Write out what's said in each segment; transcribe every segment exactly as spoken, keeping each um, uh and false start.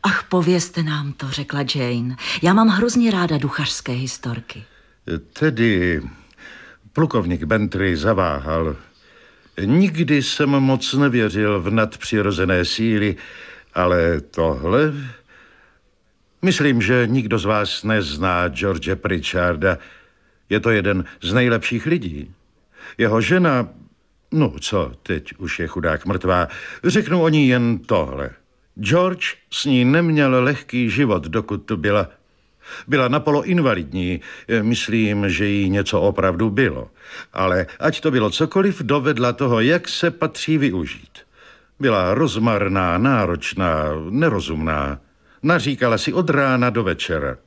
Ach, povězte nám to, řekla Jane. Já mám hrozně ráda duchařské historky. Tedy plukovník Bentry zaváhal. Nikdy jsem moc nevěřil v nadpřirozené síly, ale tohle... Myslím, že nikdo z vás nezná George Pritcharda. Je to jeden z nejlepších lidí. Jeho žena, no co, teď už je chudák mrtvá, řeknu o ní jen tohle. George s ní neměl lehký život, dokud tu byla. Byla napolo invalidní, myslím, že jí něco opravdu bylo. Ale ať to bylo cokoliv, dovedla toho, jak se patří využít. Byla rozmarná, náročná, nerozumná. Naříkala si od rána do večera.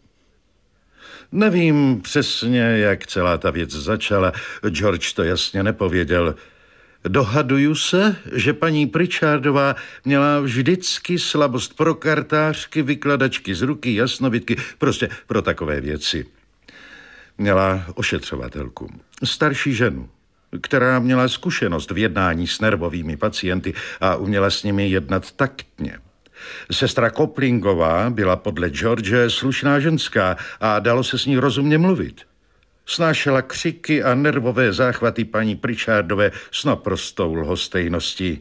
Nevím přesně, jak celá ta věc začala. George to jasně nepověděl. Dohaduju se, že paní Pritchardová měla vždycky slabost pro kartářky, vykladačky z ruky, jasnovidky, prostě pro takové věci. Měla ošetřovatelku, starší ženu, která měla zkušenost v jednání s nervovými pacienty a uměla s nimi jednat taktně. Sestra Koplingová byla podle George slušná ženská a dalo se s ní rozumně mluvit. Snášela křiky a nervové záchvaty paní Pritchardové s naprostou lhostejností.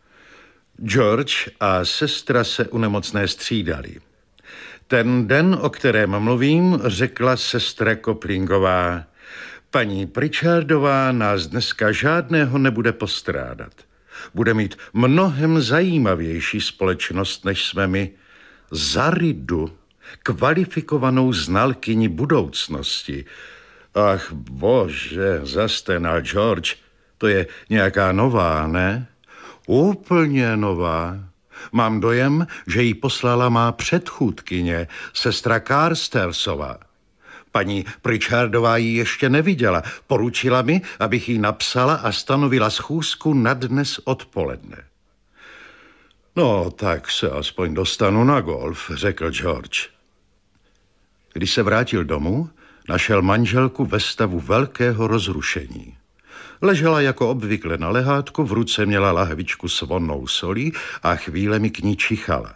George a sestra se u nemocné střídali. Ten den, o kterém mluvím, řekla sestra Koplingová: paní Pritchardová nás dneska žádného nebude postrádat. Bude mít mnohem zajímavější společnost, než jsme my. Za Ridu, kvalifikovanou znalkyni budoucnosti. Ach bože, zastenal George, to je nějaká nová, ne? Úplně nová. Mám dojem, že ji poslala má předchůdkyně, sestra Carstersová. Paní Pritchardová ji ještě neviděla. Poručila mi, abych jí napsala a stanovila schůzku na dnes odpoledne. No, tak se aspoň dostanu na golf, řekl George. Když se vrátil domů, našel manželku ve stavu velkého rozrušení. Ležela jako obvykle na lehátku, v ruce měla lahvičku s vonnou solí a chvílemi k ní čichala.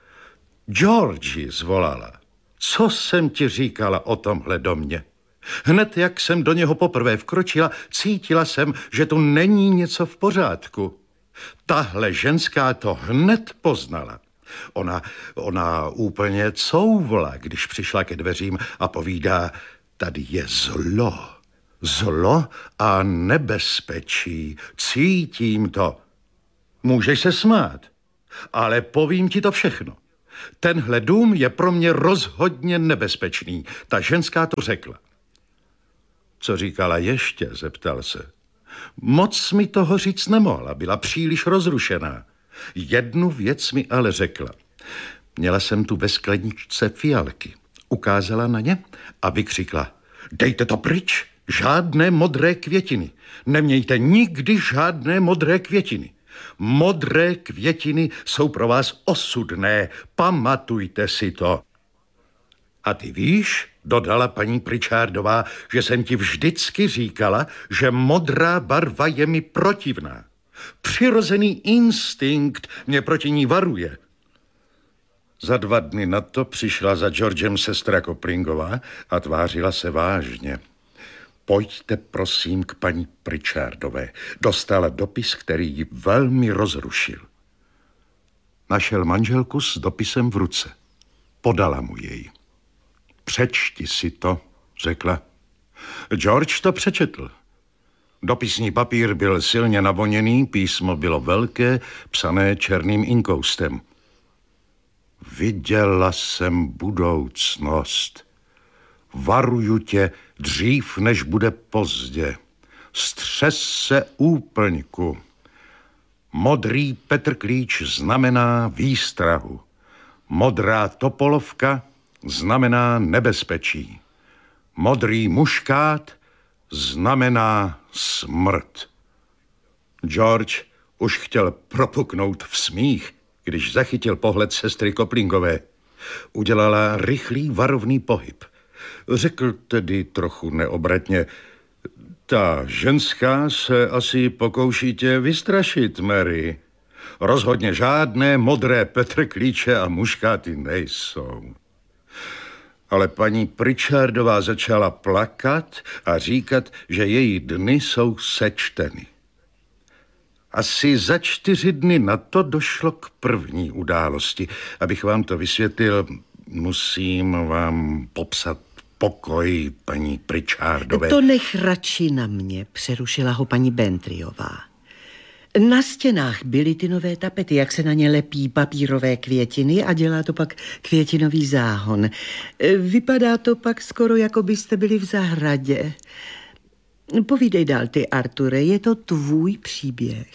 Georgi, zvolala, co jsem ti říkala o tomhle domě? Hned jak jsem do něho poprvé vkročila, cítila jsem, že tu není něco v pořádku. Tahle ženská to hned poznala. Ona, ona úplně couvla, když přišla ke dveřím a povídá: tady je zlo, zlo a nebezpečí, cítím to. Můžeš se smát, ale povím ti to všechno. Tenhle dům je pro mě rozhodně nebezpečný. Ta ženská to řekla. Co říkala ještě, zeptal se. Moc mi toho říct nemohla, byla příliš rozrušená. Jednu věc mi ale řekla. Měla jsem tu ve skleničce fialky. Ukázala na ně a vykřikla: dejte to pryč, žádné modré květiny. Nemějte nikdy žádné modré květiny. Modré květiny jsou pro vás osudné, pamatujte si to. A ty víš, dodala paní Pritchardová, že jsem ti vždycky říkala, že modrá barva je mi protivná. Přirozený instinkt mě proti ní varuje. Za dva dny na to přišla za Georgem sestra Koplingová a tvářila se vážně. Pojďte prosím k paní Pritchardové. Dostala dopis, který ji velmi rozrušil. Našel manželku s dopisem v ruce. Podala mu jej. Přečti si to, řekla. George to přečetl. Dopisní papír byl silně navoněný, písmo bylo velké, psané černým inkoustem. Viděla jsem budoucnost. Varuju tě dřív, než bude pozdě. Střes se úplňku. Modrý Petrklíč znamená výstrahu. Modrá topolovka znamená nebezpečí. Modrý muškát znamená smrt. George už chtěl propuknout v smích, když zachytil pohled sestry Koplingové. Udělala rychlý varovný pohyb. Řekl tedy trochu neobratně: ta ženská se asi pokouší tě vystrašit, Mary. Rozhodně žádné modré Petrklíče a muškáty nejsou. Ale paní Pritchardová začala plakat a říkat, že její dny jsou sečteny. Asi za čtyři dny na to došlo k první události. Abych vám to vysvětlil, musím vám popsat pokoj paní Pritchardové. To nech radši na mě, přerušila ho paní Bentryová. Na stěnách byly ty nové tapety, jak se na ně lepí papírové květiny a dělá to pak květinový záhon. Vypadá to pak skoro, jako byste byli v zahradě. Povídej dál ty, Arture, je to tvůj příběh.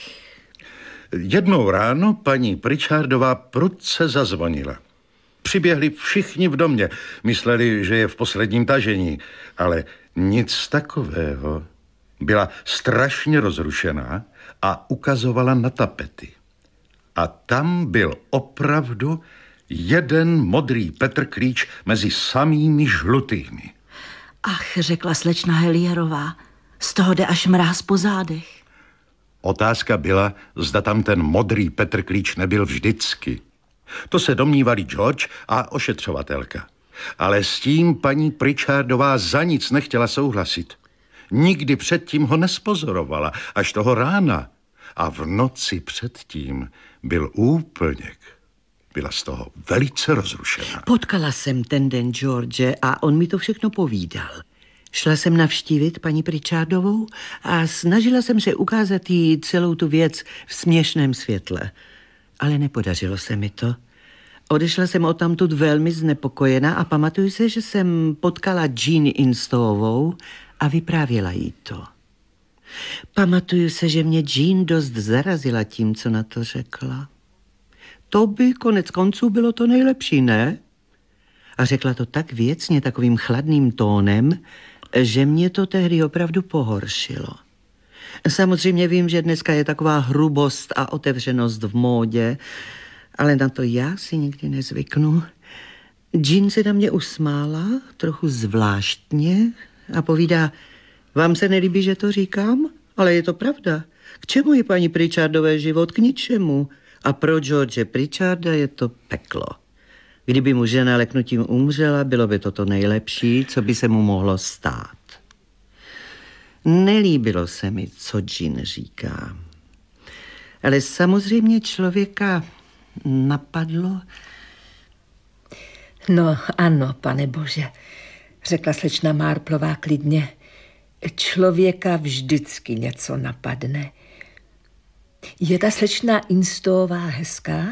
Jednou ráno paní Pritchardová prudce zazvonila. Přiběhli všichni v domě, mysleli, že je v posledním tažení, ale nic takového. Byla strašně rozrušená a ukazovala na tapety. A tam byl opravdu jeden modrý Petrklíč mezi samými žlutými. Ach, řekla slečna Helierová, z toho jde až mráz po zádech. Otázka byla, zda tam ten modrý Petrklíč nebyl vždycky. To se domnívali George a ošetřovatelka. Ale s tím paní Pritchardová za nic nechtěla souhlasit. Nikdy předtím ho nespozorovala, až toho rána. A v noci předtím byl úplněk. Byla z toho velice rozrušená. Potkala jsem ten den George a on mi to všechno povídal. Šla jsem navštívit paní Pritchardovou a snažila jsem se ukázat jí celou tu věc v směšném světle. Ale nepodařilo se mi to. Odešla jsem odtamtud velmi znepokojená a pamatuju se, že jsem potkala Jean Instovou a vyprávěla jí to. Pamatuju se, že mě Jean dost zarazila tím, co na to řekla. To by konec konců bylo to nejlepší, ne? A řekla to tak věcně, takovým chladným tónem, že mě to tehdy opravdu pohoršilo. Samozřejmě vím, že dneska je taková hrubost a otevřenost v módě, ale na to já si nikdy nezvyknu. Jean se na mě usmála, trochu zvláštně, a povídá, vám se nelíbí, že to říkám? Ale je to pravda. K čemu je paní Pritchardové život? K ničemu. A pro George Pritcharda je to peklo. Kdyby mu žena leknutím umřela, bylo by to to nejlepší, co by se mu mohlo stát. Nelíbilo se mi, co Jean říká. Ale samozřejmě člověka napadlo. No ano, pane bože, řekla slečna Marplová klidně. Člověka vždycky něco napadne. Je ta slečna Instová hezká?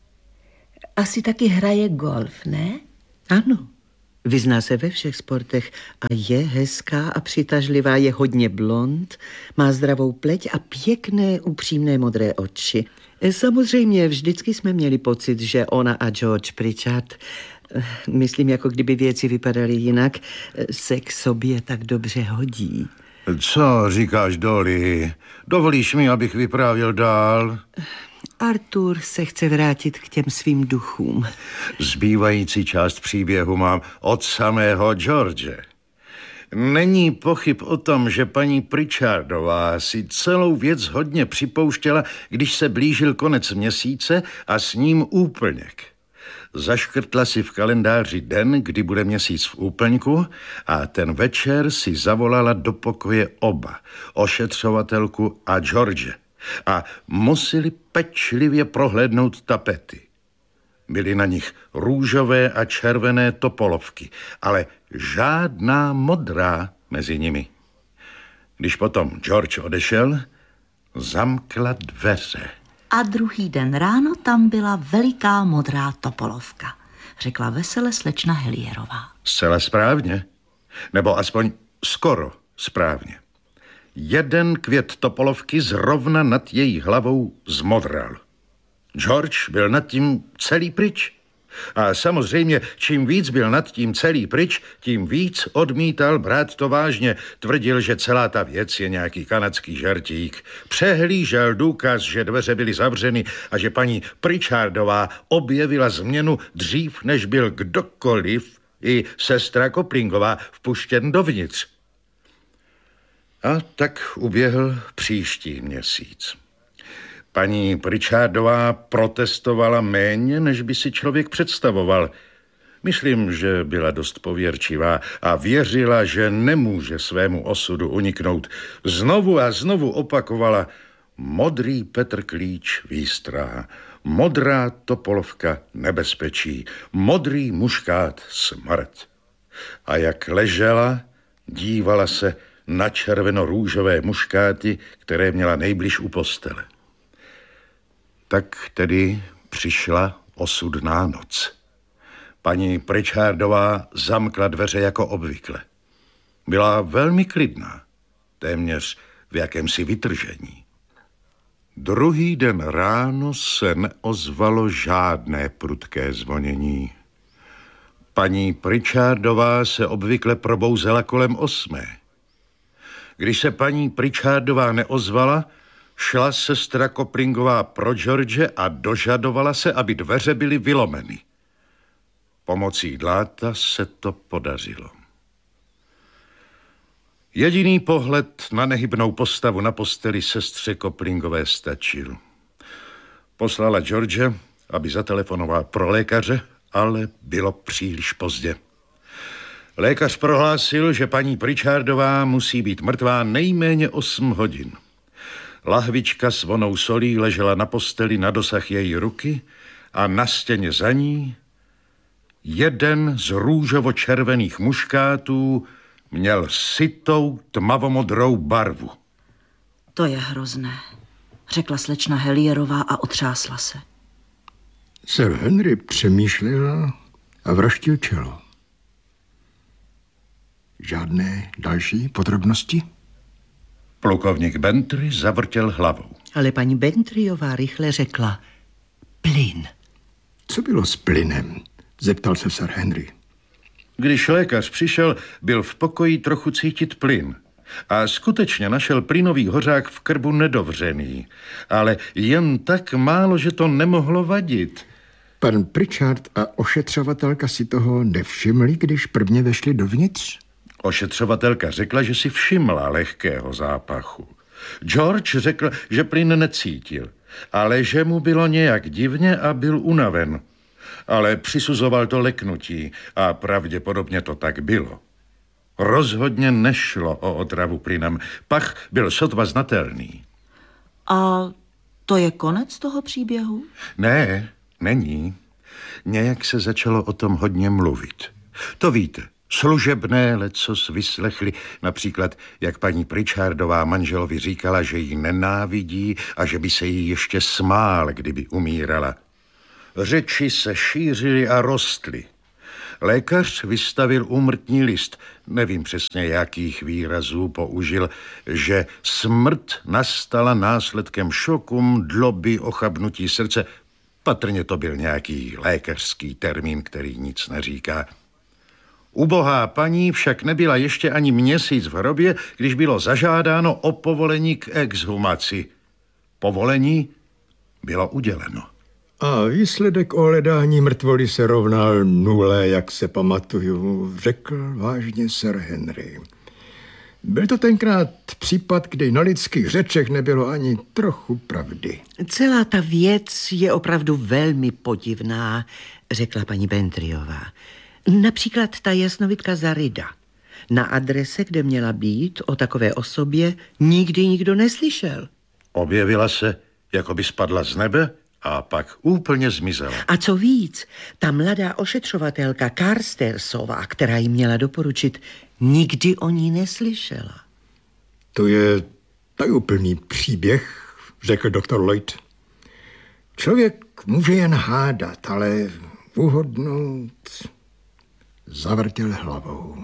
Asi taky hraje golf, ne? Ano, vyzná se ve všech sportech a je hezká a přitažlivá, je hodně blond, má zdravou pleť a pěkné, upřímné modré oči. Samozřejmě vždycky jsme měli pocit, že ona a George Pritchard, myslím, jako kdyby věci vypadaly jinak, se k sobě tak dobře hodí. Co říkáš, Dolly? Dovolíš mi, abych vyprávěl dál? Artur se chce vrátit k těm svým duchům. Zbývající část příběhu mám od samého George. Není pochyb o tom, že paní Pritchardová si celou věc hodně připouštěla, když se blížil konec měsíce a s ním úplněk. Zaškrtla si v kalendáři den, kdy bude měsíc v úplňku, a ten večer si zavolala do pokoje oba, ošetřovatelku a George, a museli pečlivě prohlédnout tapety. Byly na nich růžové a červené topolovky, ale žádná modrá mezi nimi. Když potom George odešel, zamkla dveře. A druhý den ráno tam byla veliká modrá topolovka, řekla vesele slečna Helierová. Zcela správně, nebo aspoň skoro správně. Jeden květ topolovky zrovna nad její hlavou zmodral. George byl nad tím celý pryč. A samozřejmě, čím víc byl nad tím celý pryč, tím víc odmítal brát to vážně. Tvrdil, že celá ta věc je nějaký kanadský žertík. Přehlížel důkaz, že dveře byly zavřeny a že paní Pritchardová objevila změnu dřív, než byl kdokoliv, i sestra Koplingová, vpuštěn dovnitř. A tak uběhl příští měsíc. Paní Pritchardová protestovala méně, než by si člověk představoval. Myslím, že byla dost pověrčivá a věřila, že nemůže svému osudu uniknout. Znovu a znovu opakovala: modrý Petr Klíč výstrá, modrá topolovka nebezpečí, modrý muškát smrt. A jak ležela, dívala se na červeno-růžové muškáty, které měla nejbliž u postele. Tak tedy přišla osudná noc. Paní Pritchardová zamkla dveře jako obvykle. Byla velmi klidná, téměř v jakémsi vytržení. Druhý den ráno se neozvalo žádné prudké zvonění. Paní Pritchardová se obvykle probouzela kolem osmé. Když se paní Pritchardová neozvala, šla sestra Kopringová pro George a dožadovala se, aby dveře byly vylomeny. Pomocí dláta se to podařilo. Jediný pohled na nehybnou postavu na posteli sestře Kopringové stačil. Poslala George, aby zatelefonoval pro lékaře, ale bylo příliš pozdě. Lékař prohlásil, že paní Pritchardová musí být mrtvá nejméně osm hodin. Lahvička s vonou solí ležela na posteli na dosah její ruky a na stěně za ní jeden z růžovo-červených muškátů měl sytou tmavomodrou barvu. To je hrozné, řekla slečna Hellierová a otřásla se. Sir Henry přemýšlel a vraštil čelo. Žádné další podrobnosti? Plukovník Bentry zavrtěl hlavou. Ale paní Bentryová rychle řekla: plyn. Co bylo s plynem? Zeptal se Sir Henry. Když lékař přišel, byl v pokoji trochu cítit plyn. A skutečně našel plynový hořák v krbu nedovřený. Ale jen tak málo, že to nemohlo vadit. Pan Pritchard a ošetřovatelka si toho nevšimli, když prvně vešli dovnitř? Ošetřovatelka řekla, že si všimla lehkého zápachu. George řekl, že plyn necítil, ale že mu bylo nějak divně a byl unaven. Ale přisuzoval to leknutí a pravděpodobně to tak bylo. Rozhodně nešlo o otravu plynem, pach byl sotva znatelný. A to je konec toho příběhu? Ne, není. Nějak se začalo o tom hodně mluvit. To víte, služebné lecos vyslechli, například, jak paní Pritchardová manželovi říkala, že ji nenávidí a že by se jí ještě smál, kdyby umírala. Řeči se šířily a rostly. Lékař vystavil úmrtní list, nevím přesně, jakých výrazů použil, že smrt nastala následkem šoku, dloby, ochabnutí srdce. Patrně to byl nějaký lékařský termín, který nic neříká. Ubohá paní však nebyla ještě ani měsíc v hrobě, když bylo zažádáno o povolení k exhumaci. Povolení bylo uděleno. A výsledek ohledání mrtvoly se rovnal nule, jak se pamatuju, řekl vážně Sir Henry. Byl to tenkrát případ, kdy na lidských řečech nebylo ani trochu pravdy. Celá ta věc je opravdu velmi podivná, řekla paní Bentryová. Například ta jasnovidka Zarida. Na adrese, kde měla být, o takové osobě nikdy nikdo neslyšel. Objevila se, jako by spadla z nebe a pak úplně zmizela. A co víc, ta mladá ošetřovatelka Carstersová, která jí měla doporučit, nikdy o ní neslyšela. To je tajuplný příběh, řekl doktor Lloyd. Člověk může jen hádat, ale uhodnout... Zavrtěl hlavou.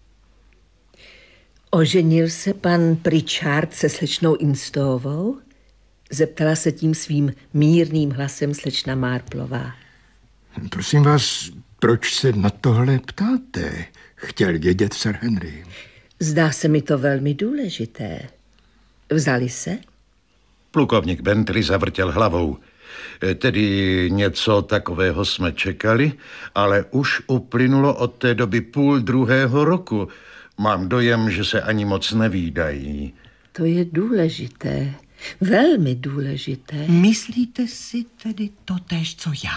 Oženil se pan Pritchard se slečnou Instovou? Zeptala se tím svým mírným hlasem slečna Marplová. Prosím vás, proč se na tohle ptáte? Chtěl vědět Sir Henry. Zdá se mi to velmi důležité. Vzali se? Plukovník Bentry zavrtěl hlavou. Tedy něco takového jsme čekali, ale už uplynulo od té doby půl druhého roku. Mám dojem, že se ani moc nevídají. To je důležité. Velmi důležité. Myslíte si tedy totéž, co já?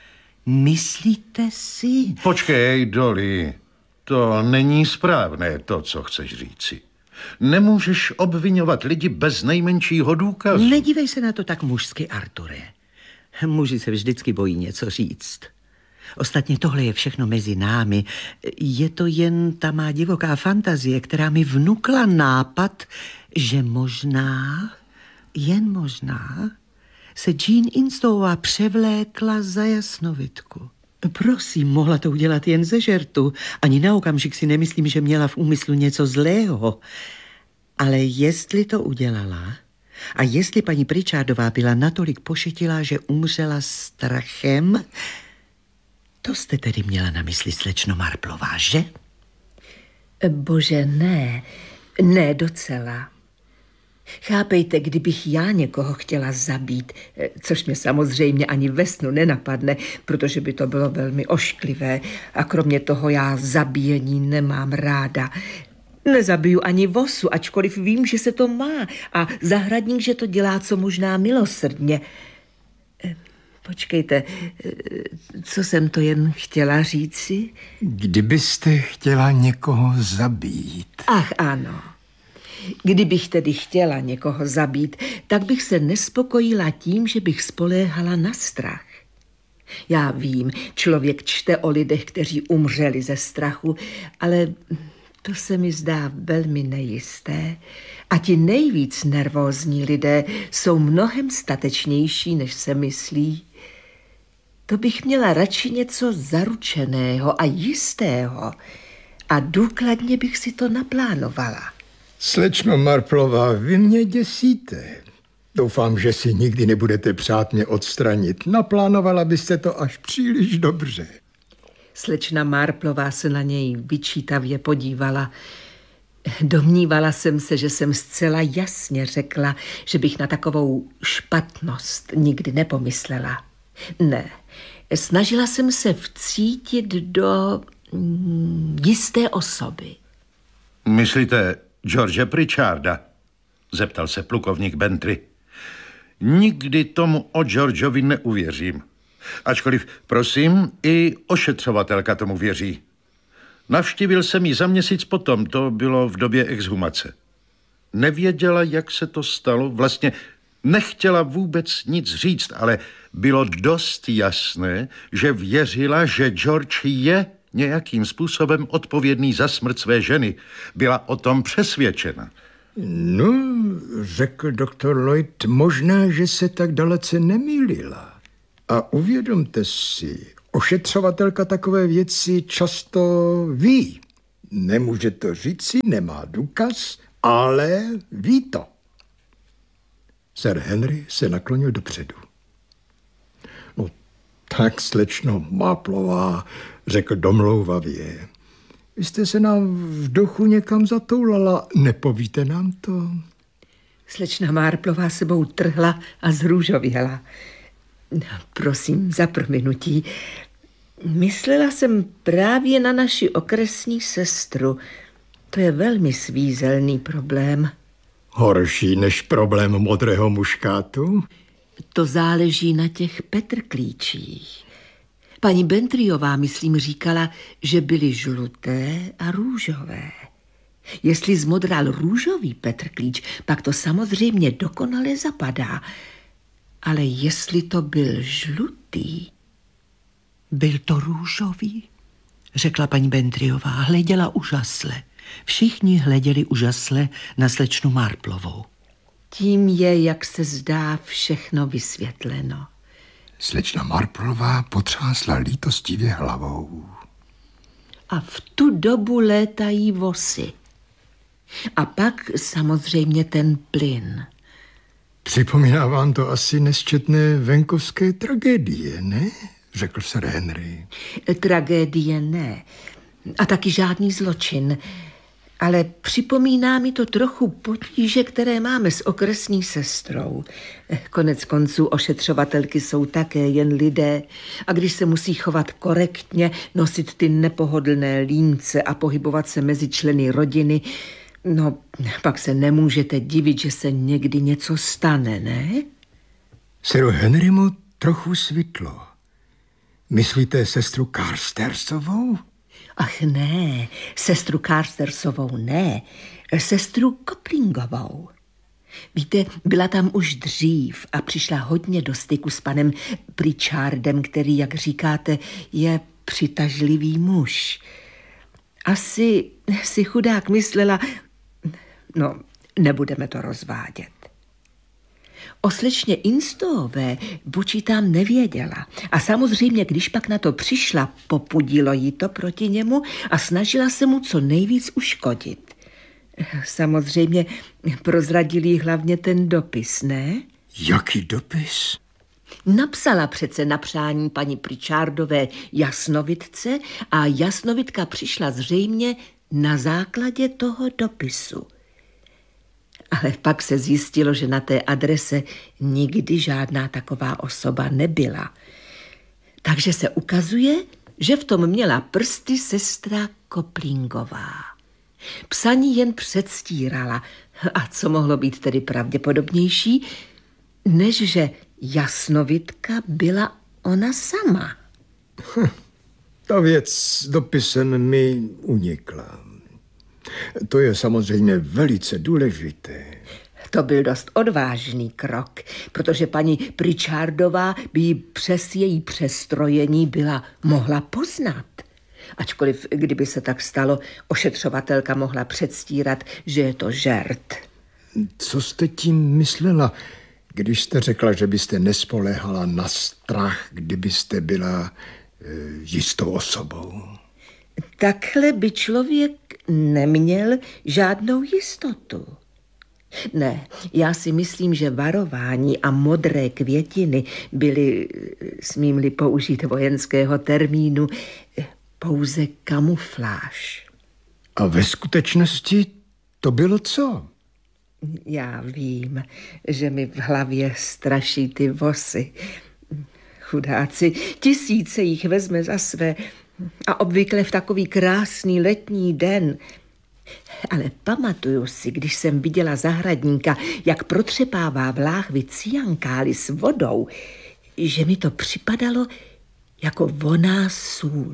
Myslíte si? Počkej, Dolly, to není správné, to, co chceš říci. Nemůžeš obvinovat lidi bez nejmenšího důkazu. Nedívej se na to tak mužsky, Arture. Muži se vždycky bojí něco říct. Ostatně tohle je všechno mezi námi. Je to jen ta má divoká fantazie, která mi vnukla nápad, že možná, jen možná, se Jean Instová převlékla za jasnovitku. Prosím, mohla to udělat jen ze žertu. Ani na okamžik si nemyslím, že měla v úmyslu něco zlého. Ale jestli to udělala a jestli paní Pritchardová byla natolik pošetilá, že umřela strachem, to jste tedy měla na mysli, slečno Marplová, že? Bože, ne. Ne docela. Chápejte, kdybych já někoho chtěla zabít, což mě samozřejmě ani ve snu nenapadne, protože by to bylo velmi ošklivé a kromě toho já zabíjení nemám ráda. Nezabiju ani vosu, ačkoliv vím, že se to má a zahradník, že to dělá co možná milosrdně. Počkejte, co jsem to jen chtěla říci? Kdybyste chtěla někoho zabít. Ach, ano. Kdybych tedy chtěla někoho zabít, tak bych se nespokojila tím, že bych spoléhala na strach. Já vím, člověk čte o lidech, kteří umřeli ze strachu, ale to se mi zdá velmi nejisté. A ti nejvíc nervózní lidé jsou mnohem statečnější, než se myslí. To bych měla radši něco zaručeného a jistého a důkladně bych si to naplánovala. Slečno Marplová, vy mě děsíte. Doufám, že si nikdy nebudete přát mě odstranit. Naplánovala byste to až příliš dobře. Slečna Marplová se na něj vyčítavě podívala. Domnívala jsem se, že jsem zcela jasně řekla, že bych na takovou špatnost nikdy nepomyslela. Ne, snažila jsem se vcítit do mm, jisté osoby. Myslíte George Pritcharda? Zeptal se plukovník Bentry. Nikdy tomu o Georgeovi neuvěřím. Ačkoliv, prosím, i ošetřovatelka tomu věří. Navštívil jsem ji za měsíc potom, to bylo v době exhumace. Nevěděla, jak se to stalo, vlastně nechtěla vůbec nic říct, ale bylo dost jasné, že věřila, že George je nějakým způsobem odpovědný za smrt své ženy. Byla o tom přesvědčena. No, řekl doktor Lloyd, možná, že se tak dalece nemýlila. A uvědomte si, ošetřovatelka takové věci často ví. Nemůže to říci, nemá důkaz, ale ví to. Sir Henry se naklonil dopředu. No tak, slečno Marplová, řekl domlouvavě. Vy jste se nám v duchu někam zatoulala, nepovíte nám to? Slečna Marplová sebou trhla a zrůžověla. Prosím, za prominutí. Myslela jsem právě na naši okresní sestru. To je velmi svízelný problém. Horší než problém modrého muškátu? To záleží na těch petrklíčích. Paní Bentryová, myslím, říkala, že byly žluté a růžové. Jestli zmodral růžový petrklíč, pak to samozřejmě dokonale zapadá. Ale jestli to byl žlutý... Byl to růžový, řekla paní Bentryová. Hleděla úžasle. Všichni hleděli úžasle na slečnu Marplovou. Tím je, jak se zdá, všechno vysvětleno. Slečna Marplová potřásla lítostivě hlavou. A v tu dobu létají vosy. A pak samozřejmě ten plyn. Připomíná vám to asi nesčetné venkovské tragédie, ne? Řekl Sir Henry. Tragédie ne. A taky žádný zločin. Ale připomíná mi to trochu potíže, které máme s okresní sestrou. Konec konců ošetřovatelky jsou také jen lidé a když se musí chovat korektně, nosit ty nepohodlné límce a pohybovat se mezi členy rodiny, No, pak se nemůžete divit, že se někdy něco stane, ne? Seru Henrymu trochu svitlo. Myslíte sestru Carstersovou? Ach ne, sestru Carstersovou ne, sestru Koplingovou. Víte, byla tam už dřív a přišla hodně do styku s panem Pritchardem, který, jak říkáte, je přitažlivý muž. Asi si chudák myslela, no, nebudeme to rozvádět. O slečně Instové Buči tam nevěděla a samozřejmě, když pak na to přišla, popudilo jí to proti němu a snažila se mu co nejvíc uškodit. Samozřejmě prozradil jí hlavně ten dopis, ne? Jaký dopis? Napsala přece na přání paní Pritchardové jasnovitce a jasnovitka přišla zřejmě na základě toho dopisu. Ale pak se zjistilo, že na té adrese nikdy žádná taková osoba nebyla. Takže se ukazuje, že v tom měla prsty sestra Koplingová. Psaní jen předstírala. A co mohlo být tedy pravděpodobnější, než že jasnovitka byla ona sama. Hm, ta věc s dopisem mi unikla. To je samozřejmě velice důležité. To byl dost odvážný krok, protože paní Pritchardová by ji přes její přestrojení byla mohla poznat. Ačkoliv, kdyby se tak stalo, ošetřovatelka mohla předstírat, že je to žert. Co jste tím myslela, když jste řekla, že byste nespoléhala na strach, kdybyste byla e, jistou osobou? Takhle by člověk neměl žádnou jistotu. Ne, já si myslím, že varování a modré květiny byly, smím-li použít vojenského termínu, pouze kamufláž. A ve skutečnosti to bylo co? Já vím, že mi v hlavě straší ty vosy. Chudáci, tisíce jich vezme za své a obvykle v takový krásný letní den. Ale pamatuju si, když jsem viděla zahradníka, jak protřepává v láhvi cyankály s vodou, že mi to připadalo jako vonná sůl.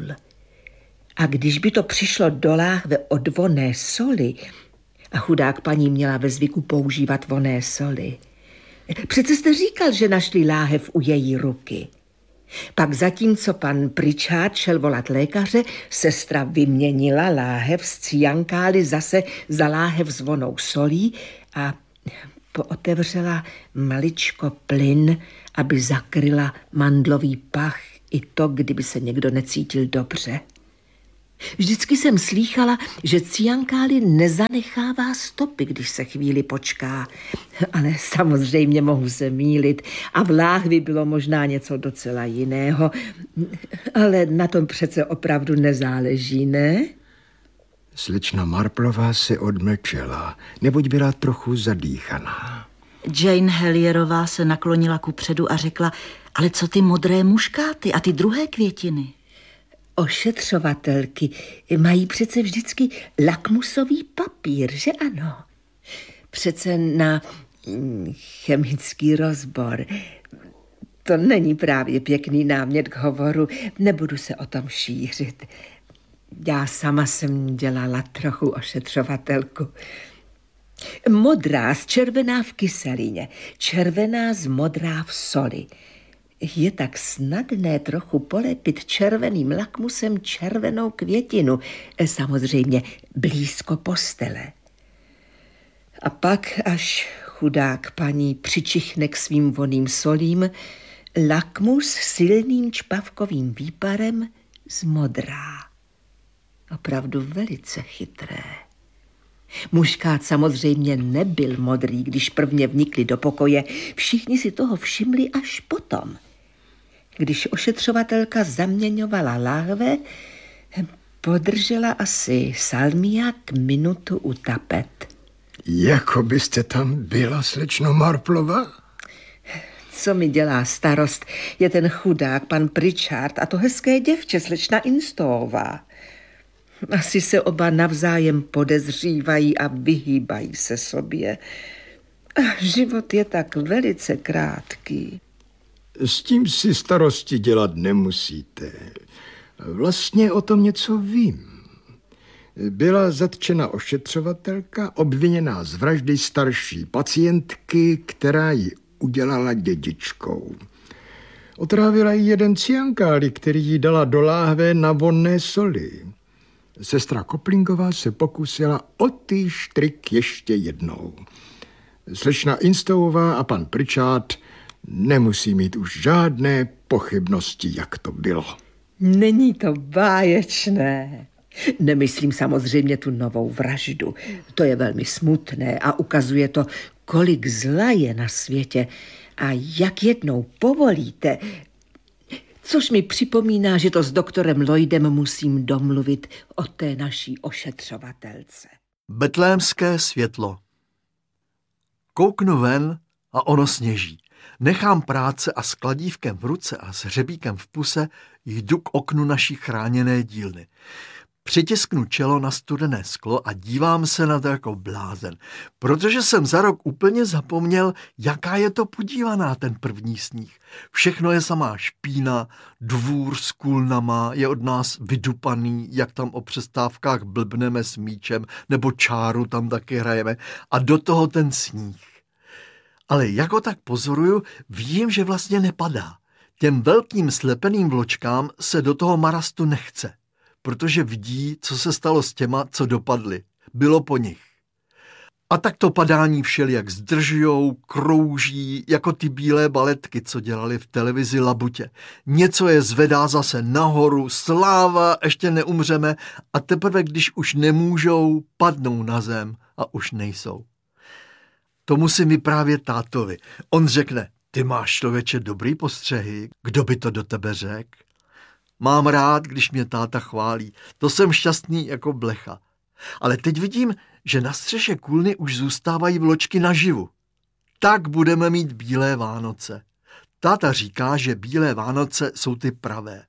A když by to přišlo do láhve od vonné soli, a chudák paní měla ve zvyku používat vonné soli. Přece jste říkal, že našli láhev u její ruky. Pak zatímco pan Pritchard šel volat lékaře, sestra vyměnila láhev z cyankály zase za láhev s vonnou solí a pootevřela maličko plyn, aby zakryla mandlový pach i to, kdyby se někdo necítil dobře. Vždycky jsem slýchala, že cyankály nezanechává stopy, když se chvíli počká. Ale samozřejmě mohu se mýlit a v láhvi bylo možná něco docela jiného. Ale na tom přece opravdu nezáleží, ne? Slečna Marplová se odmlčela, neboť byla trochu zadýchaná. Jane Hellierová se naklonila kupředu a řekla, ale co ty modré muškáty a ty druhé květiny? Ošetřovatelky mají přece vždycky lakmusový papír, že ano? Přece na chemický rozbor. To není právě pěkný námět k hovoru, nebudu se o tom šířit. Já sama jsem dělala trochu ošetřovatelku. Modrá z červená v kyselině, červená z modrá v soli. Je tak snadné trochu polepit červeným lakmusem červenou květinu, samozřejmě blízko postele. A pak, až chudák paní přičichne k svým vonným solím, lakmus silným čpavkovým výparem zmodrá. Opravdu velice chytré. Muškát samozřejmě nebyl modrý, když prvně vnikli do pokoje. Všichni si toho všimli až potom. Když ošetřovatelka zaměňovala láhve, podržela asi salmiak minutu u tapet. Jako byste tam byla, slečno Marplova? Co mi dělá starost, je ten chudák, pan Pritchard a to hezké děvče, slečna Instová. Asi se oba navzájem podezřívají a vyhýbají se sobě. A život je tak velice krátký. S tím si starosti dělat nemusíte. Vlastně o tom něco vím. Byla zatčena ošetřovatelka, obviněná z vraždy starší pacientky, která ji udělala dědičkou. Otrávila ji jeden cyankáli, který jí dala do láhve na vonné soli. Sestra Koplingová se pokusila o týž trik ještě jednou. Slečna Instovová a pan Pritchard nemusí mít už žádné pochybnosti, jak to bylo. Není to báječné. Nemyslím samozřejmě tu novou vraždu. To je velmi smutné a ukazuje to, kolik zla je na světě a jak jednou povolíte. Což mi připomíná, že to s doktorem Lloydem musím domluvit o té naší ošetřovatelce. Betlémské světlo. Kouknu ven a ono sněží. Nechám práce a s kladívkem v ruce a s hřebíkem v puse jdu k oknu naší chráněné dílny. Přitisknu čelo na studené sklo a dívám se na to jako blázen, protože jsem za rok úplně zapomněl, jaká je to podívaná ten první sníh. Všechno je samá špína, dvůr s kůlnama je od nás vydupaný, jak tam o přestávkách blbneme s míčem, nebo čáru tam taky hrajeme a do toho ten sníh. Ale jako tak pozoruju, vím, že vlastně nepadá. Těm velkým slepeným vločkám se do toho marastu nechce, protože vidí, co se stalo s těma, co dopadli. Bylo po nich. A tak to padání všelijak zdržujou, krouží, jako ty bílé baletky, co dělali v televizi Labutě. Něco je zvedá zase nahoru, sláva, ještě neumřeme a teprve, když už nemůžou, padnou na zem a už nejsou. To musím vyprávět tátovi. On řekne, ty máš, člověče, dobrý postřehy, kdo by to do tebe řekl? Mám rád, když mě táta chválí, to jsem šťastný jako blecha. Ale teď vidím, že na střeše kůlny už zůstávají vločky naživu. Tak budeme mít bílé Vánoce. Táta říká, že bílé Vánoce jsou ty pravé.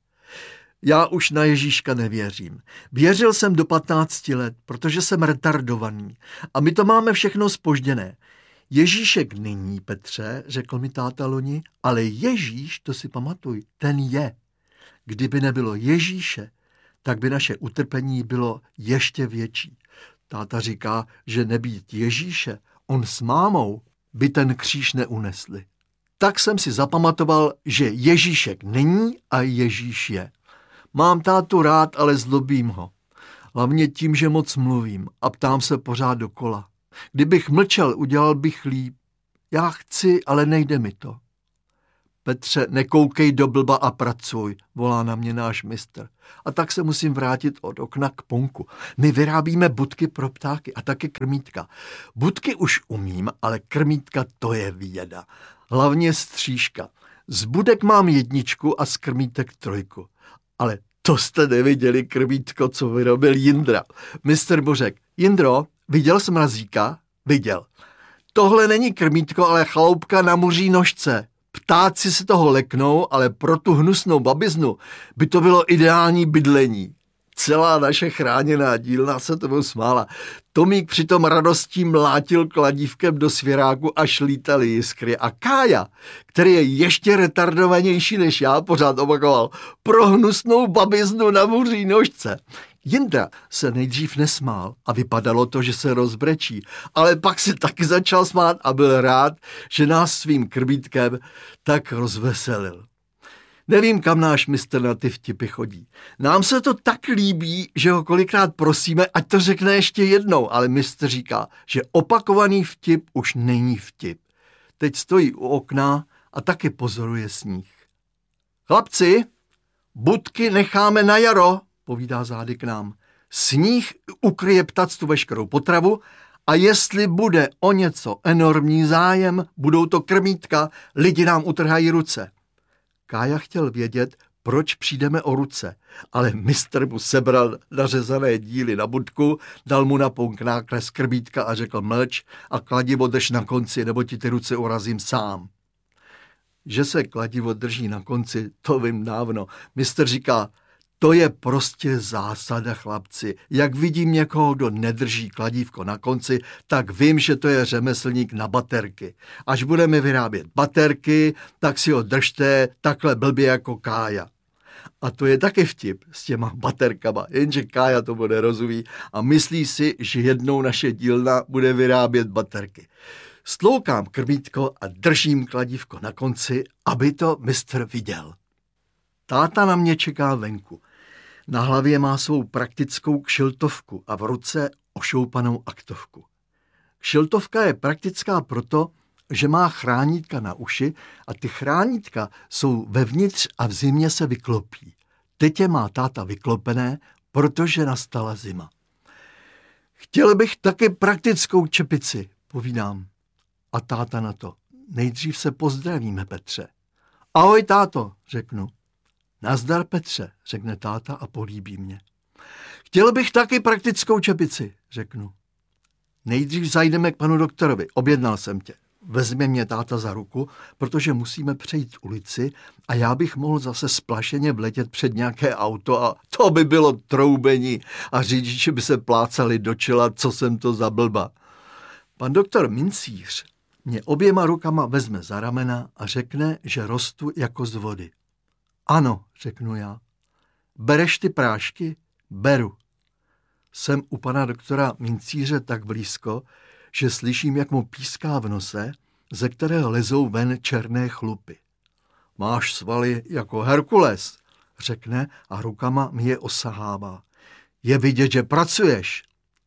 Já už na Ježíška nevěřím. Věřil jsem do patnácti let, protože jsem retardovaný. A my to máme všechno zpožděné. Ježíšek není, Petře, řekl mi táta loni, ale Ježíš, to si pamatuj, ten je. Kdyby nebylo Ježíše, tak by naše utrpení bylo ještě větší. Táta říká, že nebýt Ježíše, on s mámou by ten kříž neunesli. Tak jsem si zapamatoval, že Ježíšek není a Ježíš je. Mám tátu rád, ale zlobím ho. Hlavně tím, že moc mluvím a ptám se pořád dokola. Kdybych mlčel, udělal bych líp. Já chci, ale nejde mi to. Petře, nekoukej do blba a pracuj, volá na mě náš mistr. A tak se musím vrátit od okna k Ponku. My vyrábíme budky pro ptáky a taky krmítka. Budky už umím, ale krmítka to je věda. Hlavně střížka. Z budek mám jedničku a z krmítek trojku. Ale to jste neviděli krmítko, co vyrobil Jindra. Mistr Bořek, Jindro, viděl jsi mrazíka? Viděl. Tohle není krmítko, ale chaloupka na muří nožce. Ptáci si toho leknou, ale pro tu hnusnou babiznu by to bylo ideální bydlení. Celá naše chráněná dílna se tomu smála. Tomík přitom radostí mlátil kladívkem do svěráku, až lítaly jiskry. A Kája, který je ještě retardovanější než já, pořád opakoval pro hnusnou babiznu na muří nožce. Jindra se nejdřív nesmál a vypadalo to, že se rozbrečí, ale pak si taky začal smát a byl rád, že nás svým krmítkem tak rozveselil. Nevím, kam náš mistr na ty vtipy chodí. Nám se to tak líbí, že ho kolikrát prosíme, ať to řekne ještě jednou, ale mistr říká, že opakovaný vtip už není vtip. Teď stojí u okna a taky pozoruje sníh. Chlapci, budky necháme na jaro, povídá zády k nám. Sníh ukryje ptactvu veškerou potravu a jestli bude o něco enormní zájem, budou to krmítka, lidi nám utrhají ruce. Kája chtěl vědět, proč přijdeme o ruce, ale mistr mu sebral nařezané díly na budku, dal mu na Ponk nákres krmítka a řekl mlč a kladivo drž na konci, nebo ti ty ruce urazím sám. Že se kladivo drží na konci, to vím dávno. Mistr říká, To je prostě zásada, chlapci. Jak vidím někoho, kdo nedrží kladívko na konci, tak vím, že to je řemeslník na baterky. Až budeme vyrábět baterky, tak si ho držte takhle blbě jako Kája. A to je taky vtip s těma baterkama, jenže Kája tomu nerozumí a myslí si, že jednou naše dílna bude vyrábět baterky. Stloukám krmítko a držím kladívko na konci, aby to mistr viděl. Táta na mě čeká venku. Na hlavě má svou praktickou kšiltovku a v ruce ošoupanou aktovku. Kšiltovka je praktická proto, že má chránítka na uši a ty chránítka jsou vevnitř a v zimě se vyklopí. Teď je má táta vyklopené, protože nastala zima. Chtěl bych taky praktickou čepici, povídám. A táta na to. Nejdřív se pozdravíme, Petře. Ahoj, táto, řeknu. Nazdar, Petře, řekne táta a políbí mě. Chtěl bych taky praktickou čepici, řeknu. Nejdřív zajdeme k panu doktorovi, objednal jsem tě. Vezme mě táta za ruku, protože musíme přejít ulici a já bych mohl zase splašeně vletět před nějaké auto a to by bylo troubení a řidiči by se plácali do čela, co jsem to za blba. Pan doktor Mincíř mě oběma rukama vezme za ramena a řekne, že rostu jako z vody. Ano, řeknu já. Bereš ty prášky? Beru. Jsem u pana doktora Mincíře tak blízko, že slyším, jak mu píská v nose, ze kterého lezou ven černé chlupy. Máš svaly jako Herkules, řekne a rukama mi je osahává. Je vidět, že pracuješ.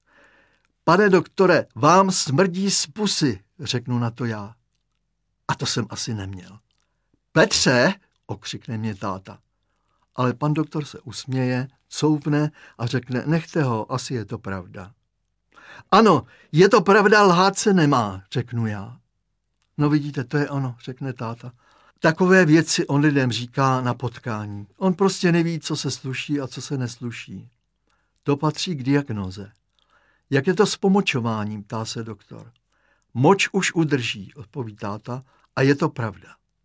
Pane doktore, vám smrdí z pusy, řeknu na to já. A to jsem asi neměl. Petře, okřikne mě táta. Ale pan doktor se usměje, couvne a řekne, nechte ho, asi je to pravda. Ano, je to pravda, lhát se nemá, řeknu já. No vidíte, to je ono, řekne táta. Takové věci on lidem říká na potkání. On prostě neví, co se sluší a co se nesluší. To patří k diagnoze. Jak je to s pomočováním, ptá se doktor. Moč už udrží, odpoví táta, a je to pravda.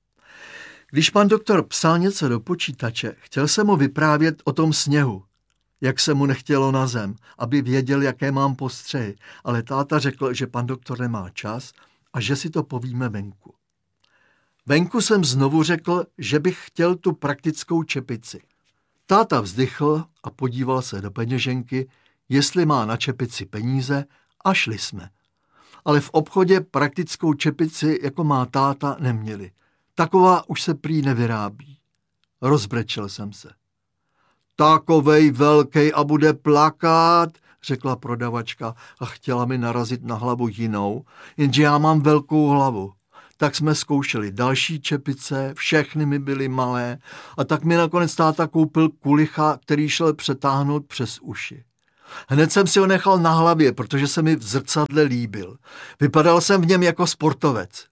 Když pan doktor psal něco do počítače, chtěl jsem mu vyprávět o tom sněhu, jak se mu nechtělo na zem, aby věděl, jaké mám postřehy, ale táta řekl, že pan doktor nemá čas a že si to povíme venku. Venku jsem znovu řekl, že bych chtěl tu praktickou čepici. Táta vzdychl a podíval se do peněženky, jestli má na čepici peníze, a šli jsme. Ale v obchodě praktickou čepici, jako má táta, neměli. Taková už se prý nevyrábí. Rozbrečel jsem se. Takovej velkej a bude plakat, řekla prodavačka a chtěla mi narazit na hlavu jinou, jenže já mám velkou hlavu. Tak jsme zkoušeli další čepice, všechny mi byly malé a tak mi nakonec táta koupil kulicha, který šel přetáhnout přes uši. Hned jsem si ho nechal na hlavě, protože se mi v zrcadle líbil. Vypadal jsem v něm jako sportovec.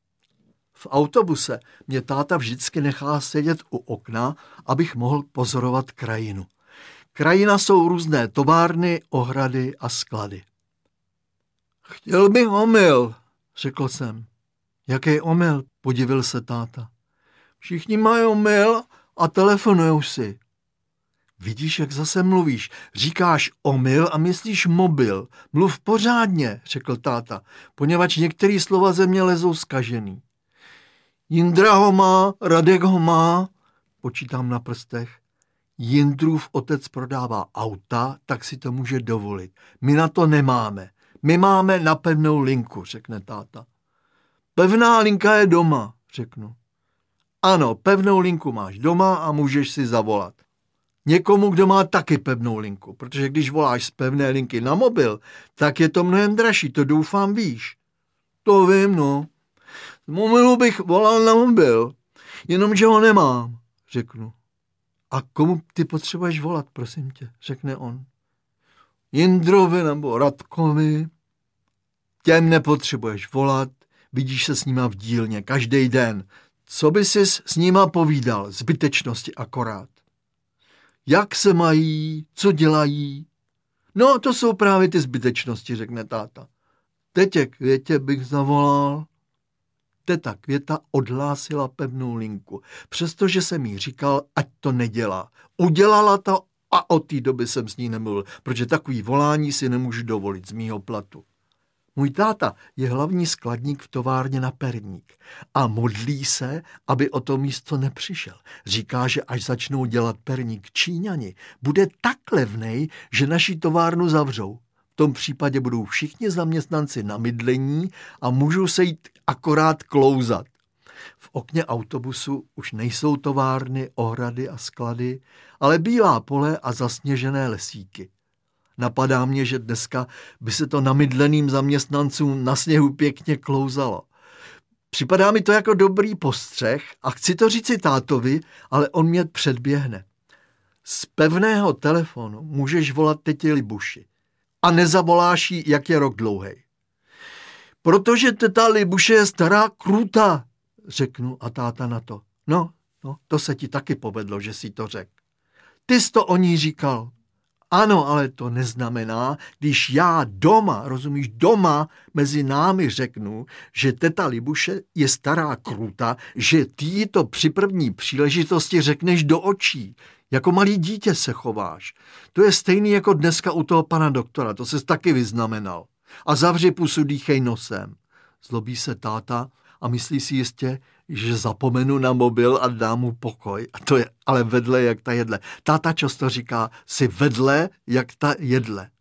V autobuse mě táta vždycky nechá sedět u okna, abych mohl pozorovat krajinu. Krajina jsou různé továrny, ohrady a sklady. Chtěl bych omyl, řekl jsem. Jaký omyl, podivil se táta. Všichni mají omyl a telefonujou si. Vidíš, jak zase mluvíš. Říkáš omyl a myslíš mobil. Mluv pořádně, řekl táta, poněvadž některé slova ze mě lezou zkažený. Jindra ho má, Radek ho má, počítám na prstech. Jindrův otec prodává auta, tak si to může dovolit. My na to nemáme. My máme na pevnou linku, řekne táta. Pevná linka je doma, řeknu. Ano, pevnou linku máš doma a můžeš si zavolat. Někomu, kdo má taky pevnou linku, protože když voláš z pevné linky na mobil, tak je to mnohem dražší, to doufám víš. To vím, no. Z mobilu bych volal na mobil, jenomže ho nemám, řeknu. A komu ty potřebuješ volat, prosím tě, řekne on. Jindrovi nebo Radkovi. Těm nepotřebuješ volat, vidíš se s nima v dílně každý den. Co by sis s nima povídal, zbytečnosti akorát. Jak se mají, co dělají? No, to jsou právě ty zbytečnosti, řekne táta. Tetě Květě bych zavolal. Teta Květa odhlásila pevnou linku, přestože jsem jí říkal, ať to nedělá. Udělala to a od té doby jsem s ní nemluvil, protože takový volání si nemůžu dovolit z mýho platu. Můj táta je hlavní skladník v továrně na perník a modlí se, aby o to místo nepřišel. Říká, že až začnou dělat perník Číňani, bude tak levnej, že naši továrnu zavřou. V tom případě budou všichni zaměstnanci na mydlení a můžou se jít akorát klouzat. V okně autobusu už nejsou továrny, ohrady a sklady, ale bílá pole a zasněžené lesíky. Napadá mě, že dneska by se to namydleným zaměstnancům na sněhu pěkně klouzalo. Připadá mi to jako dobrý postřeh a chci to říci tátovi, ale on mě předběhne. Z pevného telefonu můžeš volat tetě Libuši a nezavoláš jí, jak je rok dlouhej. Protože teta Libuše je stará kruta, řeknu a táta na to. No, no, to se ti taky povedlo, že si to řekl. Ty jsi to o ní říkal. Ano, ale to neznamená, když já doma, rozumíš, doma mezi námi řeknu, že teta Libuše je stará kruta, že ty to při první příležitosti řekneš do očí. Jako malý dítě se chováš. To je stejný jako dneska u toho pana doktora, to ses taky vyznamenal. A zavři pusu, dýchej nosem. Zlobí se táta a myslí si jistě, že zapomenu na mobil a dám mu pokoj. A to je ale vedle jak ta jedle. Táta často říká, si vedle jak ta jedle.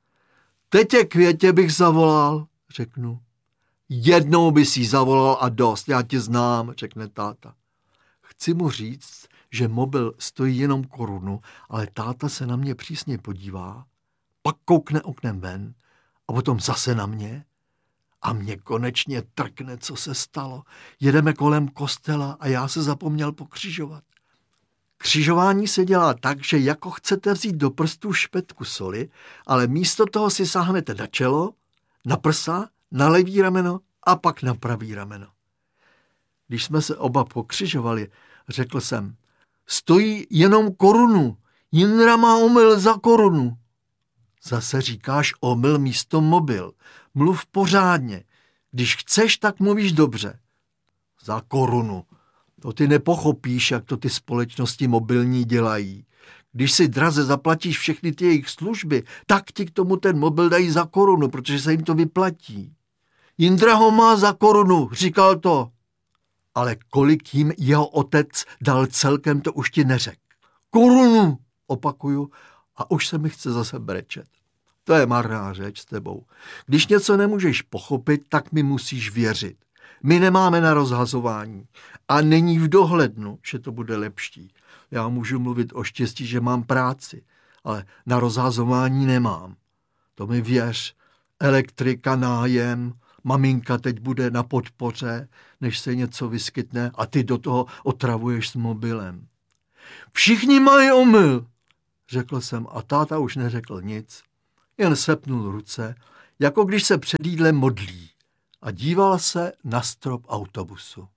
Tetě Květě bych zavolal, řeknu. Jednou by si zavolal a dost, já tě znám, řekne táta. Chci mu říct, že mobil stojí jenom korunu, ale táta se na mě přísně podívá, pak koukne oknem ven a potom zase na mě a mě konečně trkne, co se stalo. Jedeme kolem kostela a já se zapomněl pokřižovat. Křižování se dělá tak, že jako chcete vzít do prstů špetku soli, ale místo toho si sáhnete na čelo, na prsa, na levý rameno a pak na pravý rameno. Když jsme se oba pokřižovali, řekl jsem, stojí jenom korunu, Jindra má omyl za korunu. Zase říkáš omyl místo mobil. Mluv pořádně. Když chceš, tak mluvíš dobře. Za korunu. To ty nepochopíš, jak to ty společnosti mobilní dělají. Když si draze zaplatíš všechny ty jejich služby, tak ti k tomu ten mobil dají za korunu, protože se jim to vyplatí. Jindra ho má za korunu, říkal to. Ale kolik jim jeho otec dal celkem, to už ti neřek. Korunu, opakuju, a už se mi chce zase brečet. To je marná řeč s tebou. Když něco nemůžeš pochopit, tak mi musíš věřit. My nemáme na rozhazování a není v dohlednu, že to bude lepší. Já můžu mluvit o štěstí, že mám práci, ale na rozhazování nemám. To mi věř. Elektrika, nájem, maminka teď bude na podpoře, než se něco vyskytne a ty do toho otravuješ s mobilem. Všichni mají omyl, řekl jsem a táta už neřekl nic, jen sepnul ruce, jako když se před jídlem modlí a díval se na strop autobusu.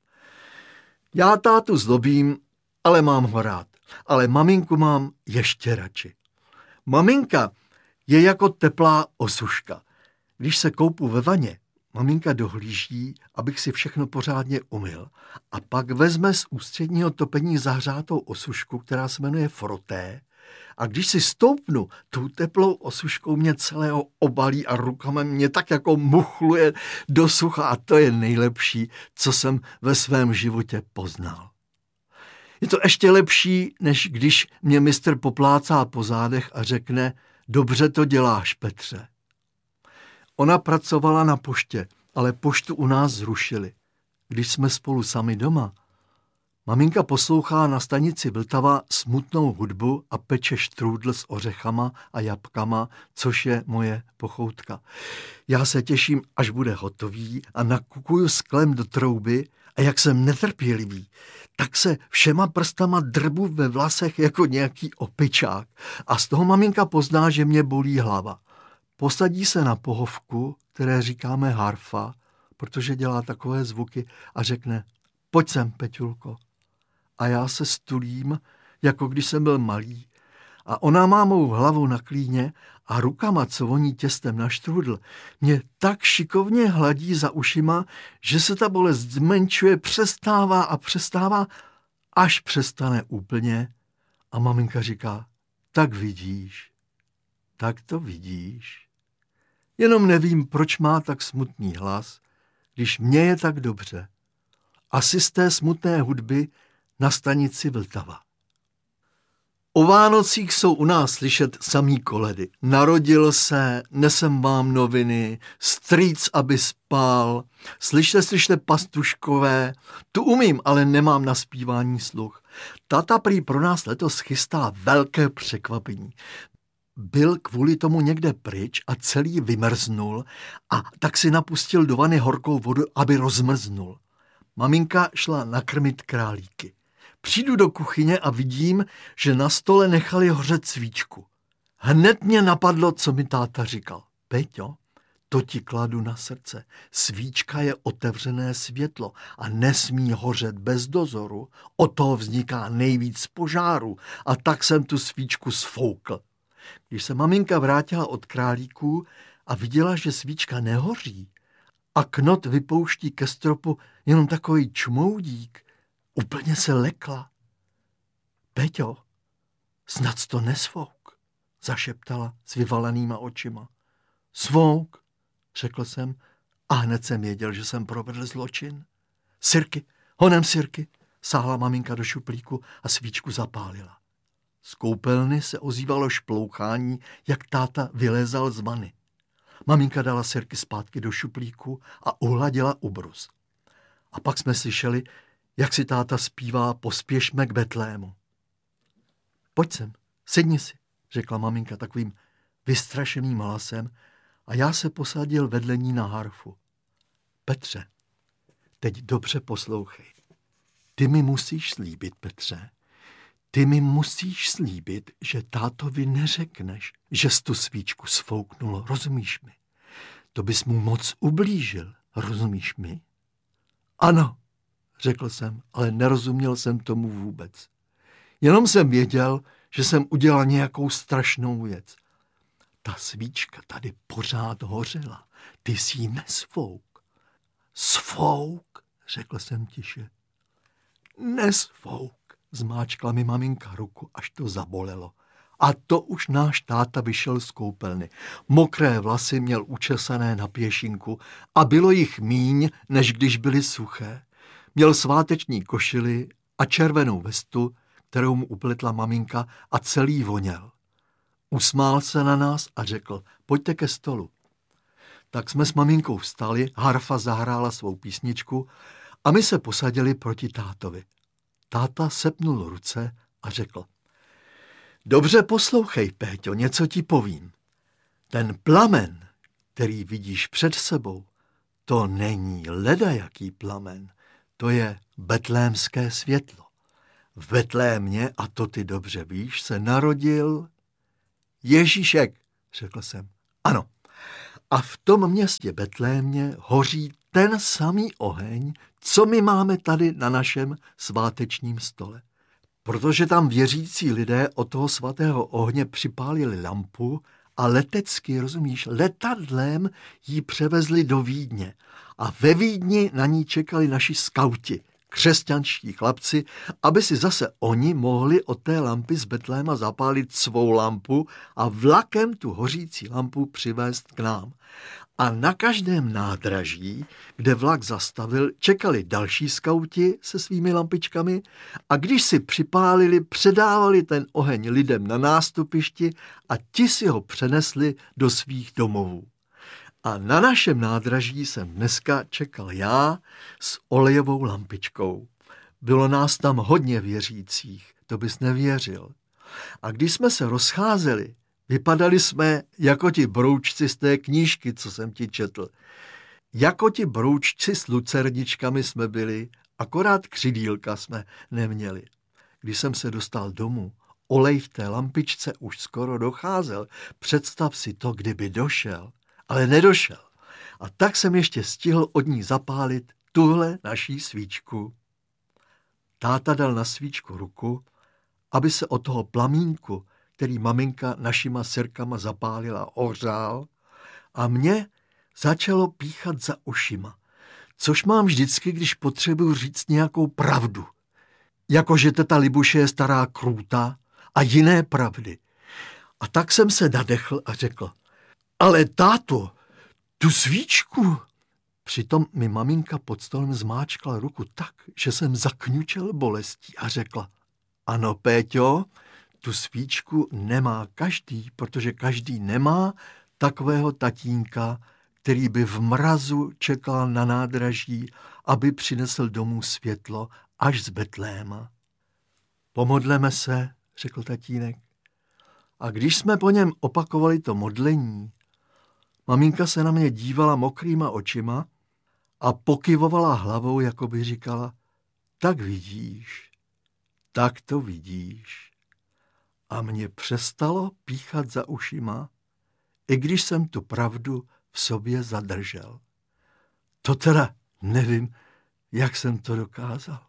Já tátu zlobím, ale mám ho rád, ale maminku mám ještě radši. Maminka je jako teplá osuška. Když se koupu ve vaně, maminka dohlíží, abych si všechno pořádně umyl a pak vezme z ústředního topení zahřátou osušku, která se jmenuje froté, a když si stoupnu tou teplou osuškou, mě celého obalí a rukama mě tak jako muchluje do sucha a to je nejlepší, co jsem ve svém životě poznal. Je to ještě lepší, než když mě mistr poplácá po zádech a řekne, dobře to děláš, Petře. Ona pracovala na poště, ale poštu u nás zrušili. Když jsme spolu sami doma, maminka poslouchá na stanici Vltava smutnou hudbu a peče štrůdl s ořechama a jabkama, což je moje pochoutka. Já se těším, až bude hotový a nakukuju sklem do trouby a jak jsem netrpělivý, tak se všema prstama drbu ve vlasech jako nějaký opičák a z toho maminka pozná, že mě bolí hlava. Posadí se na pohovku, které říkáme harfa, protože dělá takové zvuky a řekne, pojď sem, Peťulko. A já se stulím, jako když jsem byl malý A ona má mou hlavu na klíně a rukama, co voní těstem na štrůdl, mě tak šikovně hladí za ušima, že se ta bolest zmenšuje, přestává a přestává, až přestane úplně. A maminka říká, tak vidíš, tak to vidíš. Jenom nevím, proč má tak smutný hlas, když mě je tak dobře. Asi z té smutné hudby na stanici Vltava. O Vánocích jsou u nás slyšet samý koledy. Narodil se, nesem vám noviny, strýc, aby spal, slyšte, slyšte pastuškové, tu umím, ale nemám na zpívání sluch. Tata prý pro nás letos chystá velké překvapení. Byl kvůli tomu někde pryč a celý vymrznul a tak si napustil do vany horkou vodu, aby rozmrznul. Maminka šla nakrmit králíky. Přijdu do kuchyně a vidím, že na stole nechali hořet svíčku. Hned mě napadlo, co mi táta říkal. Peťo, to ti kladu na srdce. Svíčka je otevřené světlo a nesmí hořet bez dozoru. Od toho vzniká nejvíc požáru a tak jsem tu svíčku sfoukl. Když se maminka vrátila od králíků a viděla, že svíčka nehoří a knot vypouští ke stropu jenom takový čmoudík, úplně se lekla. Peťo, snad to nesvouk, zašeptala s vyvalenýma očima. Svouk, řekl jsem a hned jsem věděl, že jsem provedl zločin. Sirky, honem sirky, sáhla maminka do šuplíku a svíčku zapálila. Z koupelny se ozývalo šplouchání, jak táta vylézal z vany. Maminka dala sirky zpátky do šuplíku a uhladila ubrus. A pak jsme slyšeli, jak si táta zpívá Pospěšme k Betlému. Pojď sem, sedni si, řekla maminka takovým vystrašeným hlasem a já se posadil vedle ní na harfu. Petře, teď dobře poslouchej. Ty mi musíš slíbit, Petře, ty mi musíš slíbit, že tátovi neřekneš, že jsi tu svíčku sfouknul, rozumíš mi? To bys mu moc ublížil, rozumíš mi? Ano, řekl jsem, ale nerozuměl jsem tomu vůbec. Jenom jsem věděl, že jsem udělal nějakou strašnou věc. Ta svíčka tady pořád hořela, ty jsi ji nesfouk. Sfouk, řekl jsem tiše. Nesfouk, zmáčkla mi maminka ruku, až to zabolelo. A to už náš táta vyšel z koupelny. Mokré vlasy měl učesané na pěšinku a bylo jich míň, než když byly suché. Měl sváteční košili a červenou vestu, kterou mu upletla maminka a celý voněl. Usmál se na nás a řekl, pojďte ke stolu. Tak jsme s maminkou vstali, harfa zahrála svou písničku a my se posadili proti tátovi. Táta sepnul ruce a řekl, dobře poslouchej, Péťo, něco ti povím. Ten plamen, který vidíš před sebou, to není ledajaký plamen, to je betlémské světlo. V Betlémě, a to ty dobře víš, se narodil Ježíšek, řekl jsem. Ano. A v tom městě Betlémě hoří ten samý oheň, co my máme tady na našem svátečním stole. Protože tam věřící lidé od toho svatého ohně připálili lampu a letecky, rozumíš, letadlem ji převezli do Vídně. A ve Vídni na ní čekali naši skauti, křesťanští chlapci, aby si zase oni mohli od té lampy z Betléma zapálit svou lampu a vlakem tu hořící lampu přivést k nám. A na každém nádraží, kde vlak zastavil, čekali další skauti se svými lampičkami a když si připálili, předávali ten oheň lidem na nástupišti a ti si ho přenesli do svých domovů. A na našem nádraží jsem dneska čekal já s olejovou lampičkou. Bylo nás tam hodně věřících, to bys nevěřil. A když jsme se rozcházeli, vypadali jsme jako ti broučci z té knížky, co jsem ti četl. Jako ti broučci s lucerničkami jsme byli, akorát křidílka jsme neměli. Když jsem se dostal domů, olej v té lampičce už skoro docházel. Představ si to, kdyby došel. Ale nedošel. A tak jsem ještě stihl od ní zapálit tuhle naší svíčku. Táta dal na svíčku ruku, aby se od toho plamínku, který maminka našima sirkama zapálila, ohřál a mě začalo píchat za ušima, což mám vždycky, když potřebuji říct nějakou pravdu. Jakože teta Libuše je stará krůta a jiné pravdy. A tak jsem se nadechl a řekl, ale táto, tu svíčku. Přitom mi maminka pod stolem zmáčkla ruku tak, že jsem zakňučel bolestí a řekla, ano, Péťo, tu svíčku nemá každý, protože každý nemá takového tatínka, který by v mrazu čekal na nádraží, aby přinesl domů světlo až z Betléma. Pomodleme se, řekl tatínek. A když jsme po něm opakovali to modlení, maminka se na mě dívala mokrýma očima a pokyvovala hlavou, jako by říkala, tak vidíš, tak to vidíš. A mě přestalo píchat za ušima, i když jsem tu pravdu v sobě zadržel. To teda nevím, jak jsem to dokázal.